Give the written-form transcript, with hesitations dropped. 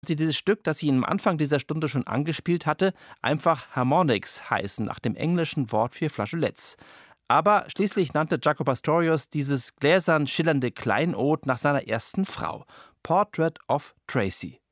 Sie dieses Stück, das ich Ihnen am Anfang dieser Stunde schon angespielt hatte, einfach Harmonics heißen, nach dem englischen Wort für Flageoletts. Aber schließlich nannte Jaco Pastorius dieses gläsern schillernde Kleinod nach seiner ersten Frau, Portrait of Tracy.